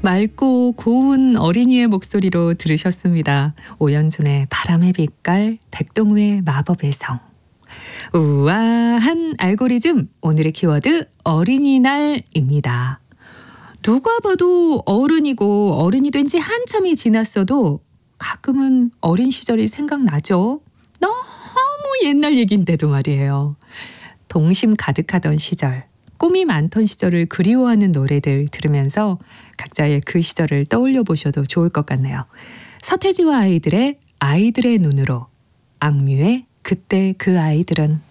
맑고 고운 어린이의 목소리로 들으셨습니다. 오연준의 바람의 빛깔, 백동우의 마법의 성. 우아한 알고리즘, 오늘의 키워드 어린이날입니다. 누가 봐도 어른이고 어른이 된 지 한참이 지났어도 가끔은 어린 시절이 생각나죠. 너무 옛날 얘기인데도 말이에요. 동심 가득하던 시절, 꿈이 많던 시절을 그리워하는 노래들 들으면서 각자의 그 시절을 떠올려 보셔도 좋을 것 같네요. 서태지와 아이들의 눈으로, 악뮤의 그때 그 아이들은.